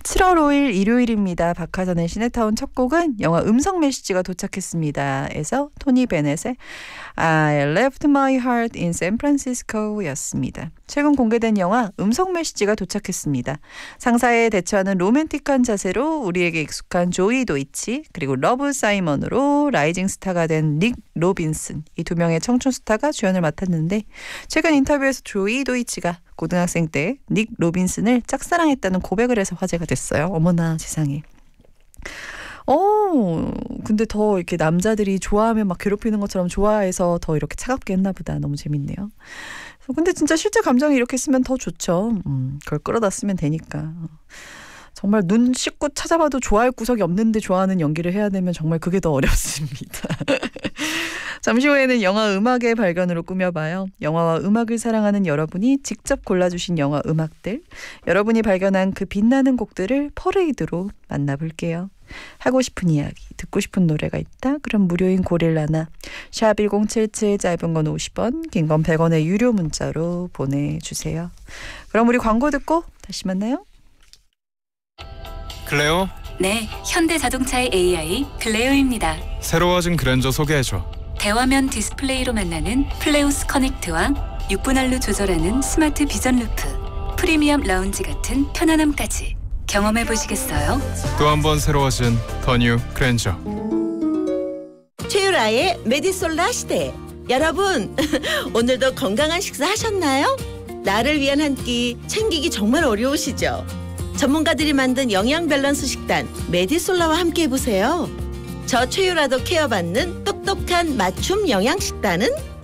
7월 5일 일요일입니다. 박하선의 시네타운 첫 곡은 영화 음성 메시지가 도착했습니다. 에서 토니 베넷의 I left my heart in San Francisco 였습니다. 최근 공개된 영화 음성 메시지가 도착했습니다. 상사에 대처하는 로맨틱한 자세로 우리에게 익숙한 조이 도이치, 그리고 러브 사이먼으로 라이징 스타가 된 닉 로빈슨, 이 두 명의 청춘 스타가 주연을 맡았는데, 최근 인터뷰에서 조이 도이치가 고등학생 때 닉 로빈슨을 짝사랑했다는 고백을 해서 화제가 됐어요. 어머나 세상에. 근데 더 이렇게 남자들이 좋아하면 막 괴롭히는 것처럼 좋아해서 더 이렇게 차갑게 했나 보다. 너무 재밌네요. 근데 진짜 실제 감정이 이렇게 쓰면 더 좋죠. 그걸 끌어다 쓰면 되니까. 정말 눈 씻고 찾아봐도 좋아할 구석이 없는데 좋아하는 연기를 해야 되면 정말 그게 더 어렵습니다. 잠시 후에는 영화 음악의 발견으로 꾸며봐요. 영화와 음악을 사랑하는 여러분이 직접 골라주신 영화 음악들, 여러분이 발견한 그 빛나는 곡들을 퍼레이드로 만나볼게요. 하고 싶은 이야기, 듣고 싶은 노래가 있다? 그럼 무료인 고릴라나 샵 1077, 짧은 건 50원, 긴 건 100원의 유료 문자로 보내주세요. 그럼 우리 광고 듣고 다시 만나요. 클레오? 네, 현대자동차의 AI 클레오입니다. 새로워진 그랜저 소개해줘. 대화면 디스플레이로 만나는 플레우스 커넥트와 6분할로 조절하는 스마트 비전 루프, 프리미엄 라운지 같은 편안함까지 경험해 보시겠어요? 또 한 번 새로워진 더 뉴 그랜저. 최유라의 메디솔라 시대. 여러분, 오늘도 건강한 식사 하셨나요? 나를 위한 한 끼 챙기기 정말 어려우시죠? 전문가들이 만든 영양 밸런스 식단 메디솔라와 함께 해보세요. 저 최유라도 케어받는 똑똑한 맞춤 영양 식단은